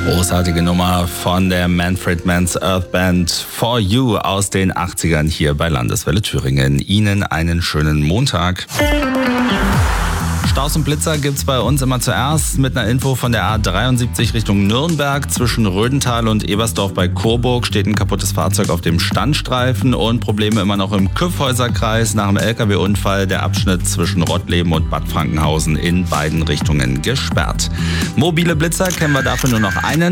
Großartige Nummer von der Manfred Mann's Earth Band For You aus den 80ern hier bei Landeswelle Thüringen. Ihnen einen schönen Montag. Staus und Blitzer gibt's bei uns immer zuerst mit einer Info von der A73 Richtung Nürnberg. Zwischen Rödental und Ebersdorf bei Coburg steht ein kaputtes Fahrzeug auf dem Standstreifen und Probleme immer noch im Kyffhäuserkreis nach dem LKW-Unfall. Der Abschnitt zwischen Rottleben und Bad Frankenhausen in beiden Richtungen gesperrt. Mobile Blitzer kennen wir dafür nur noch einen.